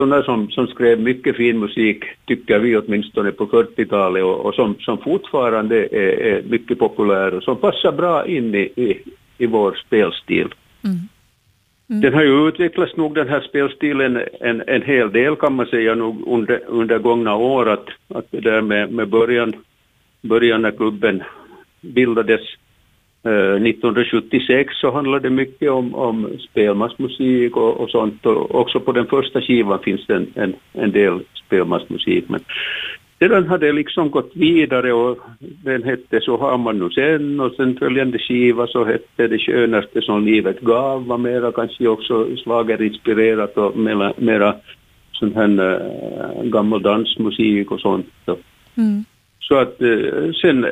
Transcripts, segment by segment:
sådana som skrev mycket fin musik, tycker vi åtminstone på 40-talet, och som fortfarande är mycket populär och som passar bra in i vår spelstil. Den har ju utvecklats nog, den här spelstilen, en hel del kan man säga nog under gångna år, att det där med början när klubben bildades 1976 så handlade det mycket om spelmansmusik och sånt, och också på den första skivan finns det en del spelmansmusik, men sedan hade det liksom gått vidare och den hette Så har man nu sen, och sen följande skiva så hette Det skönaste som livet gav, var mera kanske också slagerinspirerat och mera sån här gammal dansmusik och sånt. Så att sen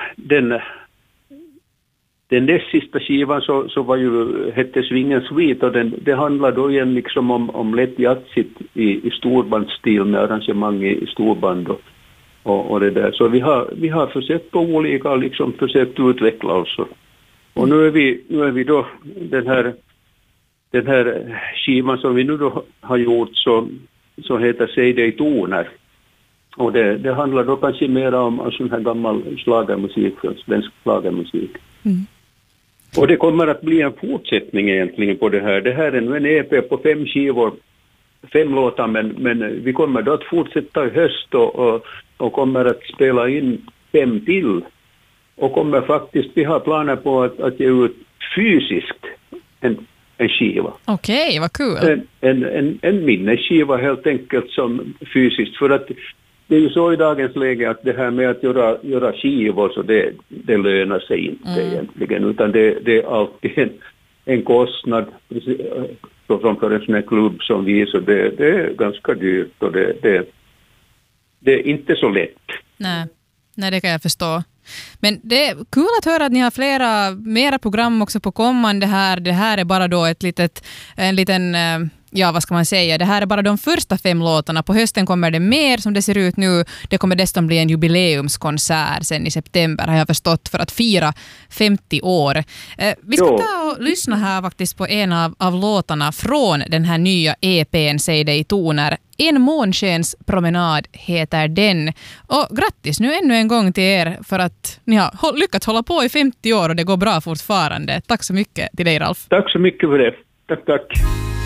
den näst sista skivan så var ju, hette Swing & Sweet, och det handlar då igen liksom om lätt jazzigt i storbandsstil med arrangemang i storband och det där. Så vi har försökt på olika, liksom försökt utveckla oss. Och nu är vi då den här skivan som vi nu då har gjort så heter Säg det i toner. Och det handlar då kanske mer om sån här gammal schlagermusik, svensk schlagermusik. Och det kommer att bli en fortsättning egentligen på det här. Det här är nu en EP på 5 skivor, 5 låtar, men vi kommer då att fortsätta i höst och kommer att spela in 5 till. Och kommer faktiskt, vi har planer på att ge ut fysiskt en skiva. Okej, vad kul. En minnesskiva helt enkelt som fysiskt, för att det är ju så i dagens läge att det här med att göra skivor så det lönar sig inte egentligen, utan det är alltid en kostnad för en sån här klubb som vi, så det är ganska dyrt och det är inte så lätt. Nej, det kan jag förstå. Men det är kul att höra att ni har mera program också på kommande här. Det här är bara då en liten ja, vad ska man säga? Det här är bara de första 5 låtarna. På hösten kommer det mer som det ser ut nu. Det kommer dessutom bli en jubileumskonsert sen i september, har jag förstått, för att fira 50 år. Vi ska ta och lyssna här faktiskt på en av låtarna från den här nya EP:n Säg det i toner. En månskens promenad heter den. Och grattis nu ännu en gång till er för att ni har lyckats hålla på i 50 år och det går bra fortfarande. Tack så mycket till dig, Ralf. Tack så mycket för det. Tack.